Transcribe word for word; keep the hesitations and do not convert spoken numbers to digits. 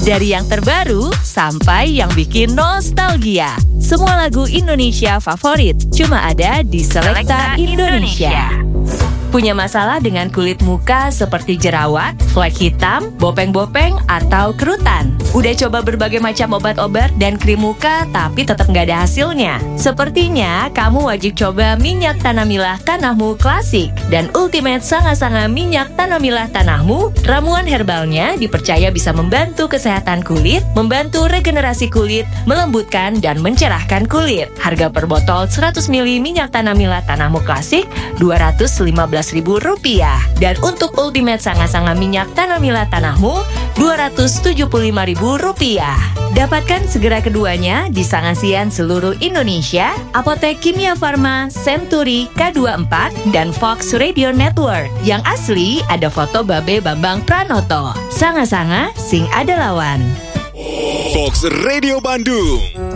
Dari yang terbaru sampai yang bikin nostalgia. Semua lagu Indonesia favorit cuma ada di Selecta Indonesia. Punya masalah dengan kulit muka seperti jerawat, flek hitam, bopeng-bopeng, atau kerutan? Udah coba berbagai macam obat-obat dan krim muka tapi tetap nggak ada hasilnya? Sepertinya kamu wajib coba minyak Tanamilah Tanahmu Klasik dan Ultimate Sanga-Sanga Minyak Tanamilah Tanahmu. Ramuan herbalnya dipercaya bisa membantu kesehatan kulit, membantu regenerasi kulit, melembutkan dan mencerahkan kulit. Harga per botol seratus mililiter minyak Tanamilah Tanahmu Klasik dua ratus lima belas ribu rupiah. Dan untuk Ultimate Sanga-Sanga Minyak Tanamilah Tanahmu dua ratus tujuh puluh lima ribu rupiah. Dapatkan segera keduanya di Sangasian seluruh Indonesia, Apotek Kimia Farma, Century, K dua puluh empat, dan Fox Radio Network. Yang asli ada foto Babe Bambang Pranoto. Sanga-Sanga, sing ada lawan. Fox Radio Bandung.